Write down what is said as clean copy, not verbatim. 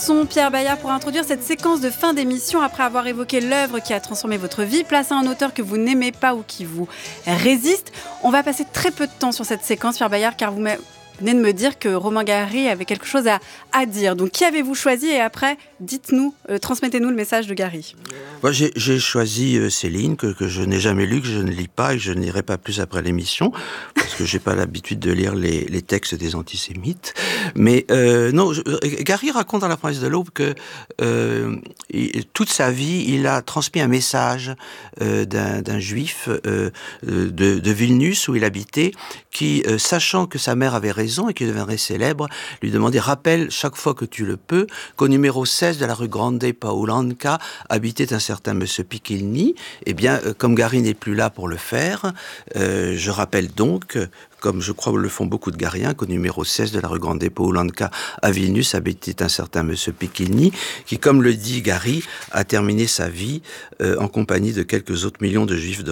chanson, Pierre Bayard, pour introduire cette séquence de fin d'émission. Après avoir évoqué l'œuvre qui a transformé votre vie, place à un auteur que vous n'aimez pas ou qui vous résiste. On va passer très peu de temps sur cette séquence, Pierre Bayard, car vous venez de me dire que Romain Gary avait quelque chose à dire. Donc, qui avez-vous choisi? Et après, dites-nous, transmettez-nous le message de Gary. Moi, j'ai choisi Céline, que je n'ai jamais lu, que je ne lis pas et que je ne lirai pas plus après l'émission, parce que j'ai pas l'habitude de lire les textes des antisémites. Mais non, Gary raconte dans La promesse de l'aube que toute sa vie, il a transmis un message d'un juif de Vilnius, où il habitait, qui, sachant que sa mère avait raison et qu'il deviendrait célèbre, lui demandait: rappelle chaque fois que tu le peux qu'au numéro 16 de la rue Grande Paulanka habitait un certain monsieur Pichilny. Eh bien, comme Gary n'est plus là pour le faire, je rappelle donc, comme je crois le font beaucoup de Gariens, qu'au numéro 16 de la rue Grande Paulanka à Vilnius habitait un certain monsieur Pichilny, qui, comme le dit Gary, a terminé sa vie en compagnie de quelques autres millions de juifs de